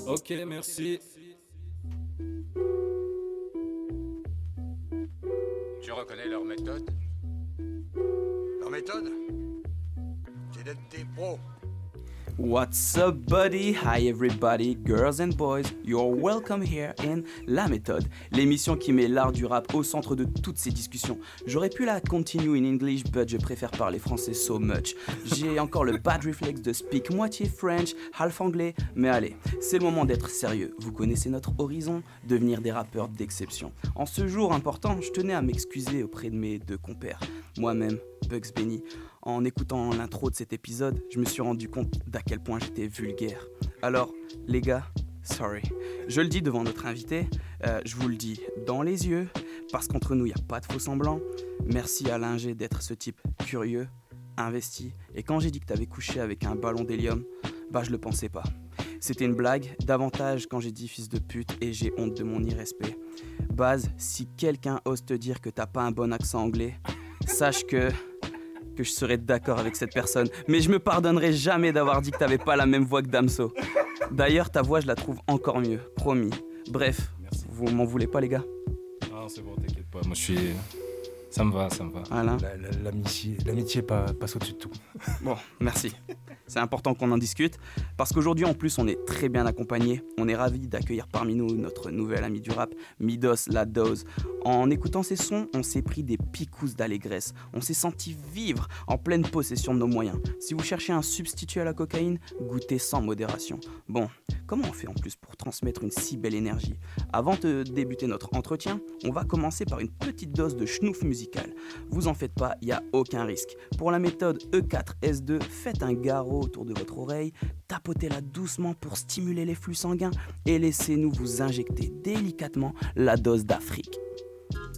Ok, merci. Tu reconnais leur méthode? Leur méthode, c'est d'être des pros. What's up, buddy? Hi, everybody, girls and boys. You're welcome here in La Méthode, l'émission qui met l'art du rap au centre de toutes ces discussions. J'aurais pu la continue in English, but je préfère parler français so much. J'ai encore le bad reflex de speak moitié French, half anglais, mais allez, c'est le moment d'être sérieux. Vous connaissez notre horizon, devenir des rappeurs d'exception. En ce jour important, je tenais à m'excuser auprès de mes deux compères. Moi-même, Bugs Benny. En écoutant l'intro de cet épisode, je me suis rendu compte d'à quel point j'étais vulgaire. Alors, les gars, sorry. Je le dis devant notre invité, je vous le dis dans les yeux, parce qu'entre nous, il n'y a pas de faux semblants. Merci à Linger d'être ce type curieux, investi. Et quand j'ai dit que t'avais couché avec un ballon d'hélium, bah je le pensais pas. C'était une blague, davantage quand j'ai dit fils de pute et j'ai honte de mon irrespect. Baz, si quelqu'un ose te dire que t'as pas un bon accent anglais, sache que je serais d'accord avec cette personne, mais je me pardonnerai jamais d'avoir dit que t'avais pas la même voix que Damso. D'ailleurs, ta voix, je la trouve encore mieux, promis. Bref, Merci. vous m'en voulez pas, les gars? Ah, c'est bon, t'inquiète pas. Moi, je suis. Ça me va. Alain? L'amitié passe au-dessus de tout. Bon, merci. C'est important qu'on en discute, parce qu'aujourd'hui, en plus, on est très bien accompagnés. On est ravis d'accueillir parmi nous notre nouvel ami du rap, Midos La Dose. En écoutant ses sons, on s'est pris des picousses d'allégresse. On s'est senti vivre en pleine possession de nos moyens. Si vous cherchez un substitut à la cocaïne, goûtez sans modération. Bon, comment on fait en plus pour transmettre une si belle énergie? Avant de débuter notre entretien, on va commencer par une petite dose de schnouf musical. Vous en faites pas, il n'y a aucun risque. Pour la méthode E4S2, faites un garrot autour de votre oreille, tapotez-la doucement pour stimuler les flux sanguins et laissez-nous vous injecter délicatement la dose d'Afrique.